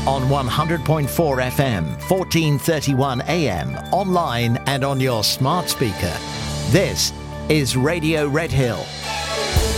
on 100.4 FM, 1431 AM, online and on your smart speaker. This is Radio Redhill.